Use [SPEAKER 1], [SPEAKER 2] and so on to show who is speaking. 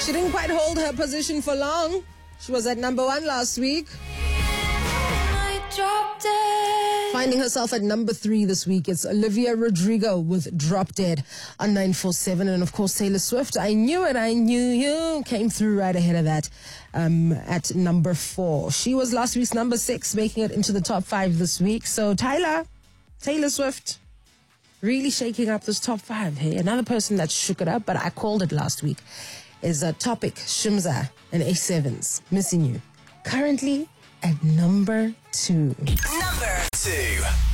[SPEAKER 1] She didn't quite hold her position for long. She was at number 1 last week. Finding herself at number 3 this week, it's Olivia Rodrigo with Drop Dead on 947. And of course, Taylor Swift, I Knew It, I Knew You, came through right ahead of that at number 4. She was last week's number 6, making it into the top 5 this week. So Taylor Swift, really shaking up this top 5. Hey, another person that shook it up, but I called it last week, is Topic, Shimza, and A7's Missing You. Currently at number 2.
[SPEAKER 2] Number 2.